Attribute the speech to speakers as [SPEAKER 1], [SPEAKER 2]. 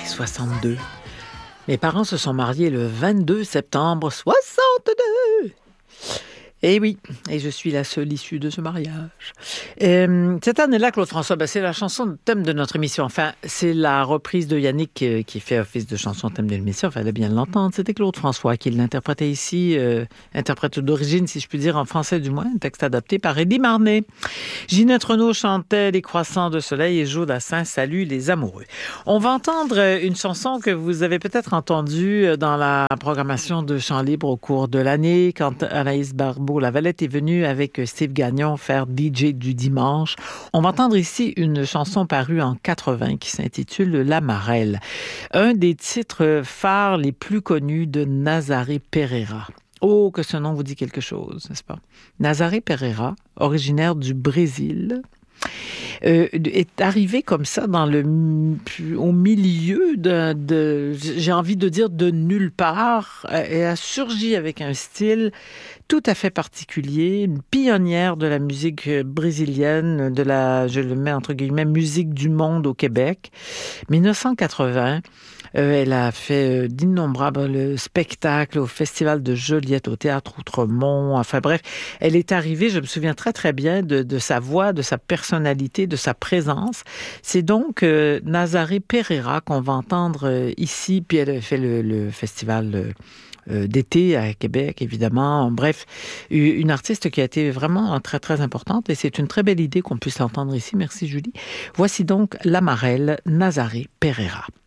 [SPEAKER 1] 62. Mes parents se sont mariés le 22 septembre 62. Et oui, et je suis la seule issue de ce mariage. Cette année-là, Claude François, c'est la chanson thème de notre émission. Enfin, c'est la reprise de Yannick qui fait office de chanson thème de l'émission. Il fallait bien l'entendre. C'était Claude François qui l'interprétait ici, interprète d'origine, si je puis dire, en français du moins, un texte adapté par Eddie Marnet. Ginette Renaud chantait Les croissants de soleil et Joe Dassin salue les amoureux. On va entendre une chanson que vous avez peut-être entendue dans la programmation de Chants libres au cours de l'année, quand Anaïs Barbeau-Lavalette est venue avec Steve Gagnon faire DJ du dimanche. On va entendre ici une chanson parue en 80 qui s'intitule La Marelle, un des titres phares les plus connus de Nazaré Pereira. Oh, que ce nom vous dit quelque chose, n'est-ce pas? Nazaré Pereira, originaire du Brésil, est arrivé comme ça au milieu j'ai envie de dire de nulle part, et a surgi avec un style tout à fait particulier, une pionnière de la musique brésilienne, je le mets entre guillemets, musique du monde au Québec. 1980, elle a fait d'innombrables spectacles au Festival de Joliette, au Théâtre Outremont. Enfin bref, elle est arrivée, je me souviens très très bien de sa voix, de sa personnalité, de sa présence. C'est donc Nazaré Pereira qu'on va entendre ici, puis elle a fait le festival d'été à Québec, évidemment. Bref, une artiste qui a été vraiment très, très importante, et c'est une très belle idée qu'on puisse l'entendre ici. Merci, Julie. Voici donc La Marelle, Nazaré Pereira.